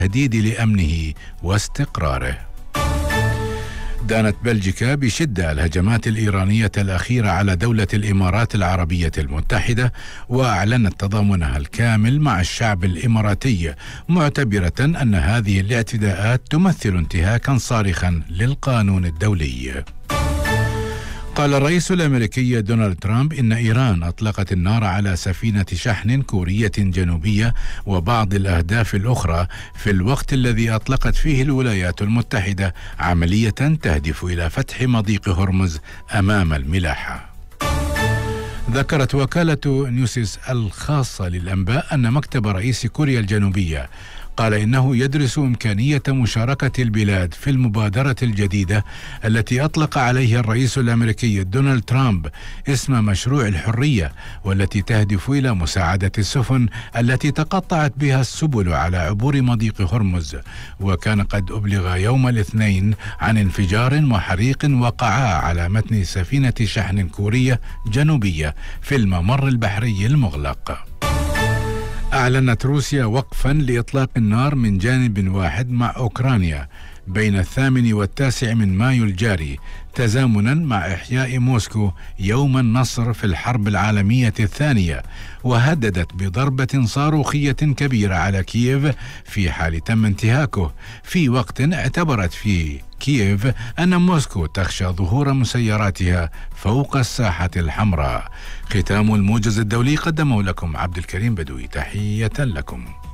تهديد لأمنه واستقراره. دانت بلجيكا بشدة الهجمات الإيرانية الأخيرة على دولة الإمارات العربية المتحدة، وأعلنت تضامنها الكامل مع الشعب الإماراتي، معتبرة أن هذه الاعتداءات تمثل انتهاكا صارخا للقانون الدولي. قال الرئيس الأمريكي دونالد ترامب إن إيران أطلقت النار على سفينة شحن كورية جنوبية وبعض الأهداف الأخرى في الوقت الذي أطلقت فيه الولايات المتحدة عملية تهدف إلى فتح مضيق هرمز أمام الملاحة. ذكرت وكالة نيوسيس الخاصة للأنباء أن مكتب رئيس كوريا الجنوبية قال إنه يدرس إمكانية مشاركة البلاد في المبادرة الجديدة التي أطلق عليها الرئيس الأمريكي دونالد ترامب اسم مشروع الحرية، والتي تهدف إلى مساعدة السفن التي تقطعت بها السبل على عبور مضيق هرمز. وكان قد أبلغ يوم الاثنين عن انفجار وحريق وقعا على متن سفينة شحن كورية جنوبية في الممر البحري المغلق. أعلنت روسيا وقفا لإطلاق النار من جانب واحد مع أوكرانيا بين 8 و9 من مايو الجاري، تزامنا مع إحياء موسكو يوم النصر في الحرب العالمية الثانية، وهددت بضربة صاروخية كبيرة على كييف في حال تم انتهاكه، في وقت اعتبرت فيه كييف أن موسكو تخشى ظهور مسيراتها فوق الساحة الحمراء. ختام الموجز الدولي قدمه لكم عبد الكريم بدوي، تحية لكم.